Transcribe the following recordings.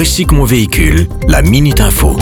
recycle mon véhicule, la Minute Info.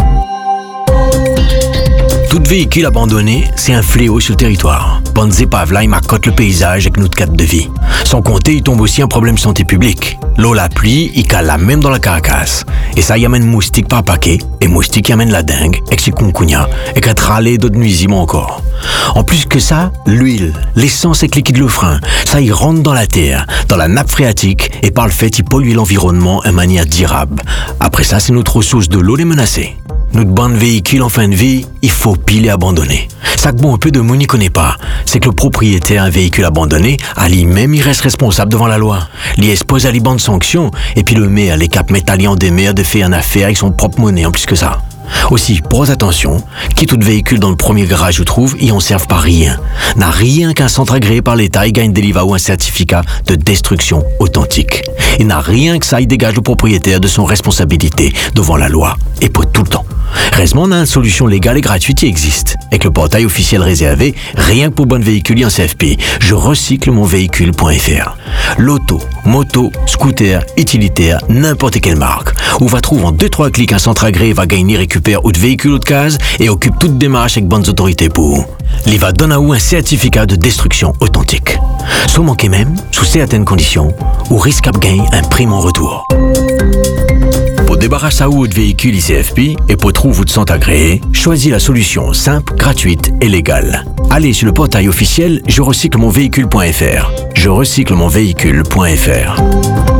Tout véhicule abandonné, c'est un fléau sur le territoire. Bandes épaves là, il m'accote le paysage avec notre cadre de vie. Sans compter, il tombe aussi un problème de santé publique. L'eau, la pluie, il cale là même dans la carcasse. Et ça y amène moustiques par paquet, et moustiques y amènent la dengue, et chikungunya, et qu'à râler d'autres nuisibles encore. En plus que ça, l'huile, l'essence avec liquide le frein, ça y rentre dans la terre, dans la nappe phréatique, et par le fait, il pollue l'environnement de manière durable. Après ça, c'est notre ressource de l'eau les menacée. Notre bande véhicule en fin de vie, il faut pile et abandonner. Ça que bon un peu de monde n'y connaît pas, c'est que le propriétaire d'un véhicule abandonné, à lui-même, il reste responsable devant la loi. Il expose à l'IBAN de sanctions, et puis le maire, les cap métalliens des maires de faire une affaire avec son propre monnaie en plus que ça. Aussi, pros attention, qui tout véhicule dans le premier garage vous trouve, ils en servent pas rien. N'a rien qu'un centre agréé par l'État, il gagne des livres ou un certificat de destruction authentique. Il n'a rien que ça, il dégage le propriétaire de son responsabilité devant la loi, et pour tout le temps. Heureusement, on a une solution légale et gratuite qui existe. Avec le portail officiel réservé, rien que pour bon véhicule en CFP, je recycle mon véhicule.fr. L'auto, moto, scooter, utilitaire, n'importe quelle marque. Où va trouver en 2-3 clics un centre agréé, va gagner, récupère ou de véhicule ou de case et occupe toute démarche avec bonnes autorités pour. Il va donner à vous un certificat de destruction authentique. Sans manquer même, sous certaines conditions, ou risque à gagner un prime en retour. Pour débarrasser à vous de véhicule ICFP et pour trouver votre centre agréé, choisis la solution simple, gratuite et légale. Allez sur le portail officiel je recycle mon véhicule.fr. Je recycle mon véhicule.fr.